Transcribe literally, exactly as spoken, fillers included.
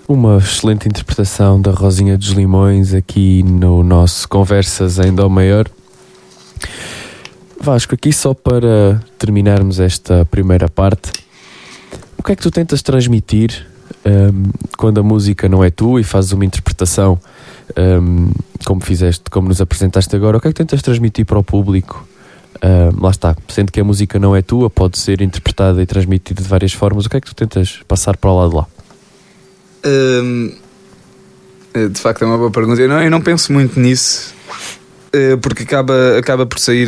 Uma excelente interpretação da Rosinha dos Limões aqui no nosso Conversas em Dó Maior. Vasco, aqui só para terminarmos esta primeira parte, o que é que tu tentas transmitir um, quando a música não é tua e fazes uma interpretação um, como fizeste, como nos apresentaste agora? O que é que tentas transmitir para o público? Um, lá está, sendo que a música não é tua, pode ser interpretada e transmitida de várias formas. O que é que tu tentas passar para o lado de lá? Um, de facto é uma boa pergunta. Eu não, eu não penso muito nisso, porque acaba, acaba por sair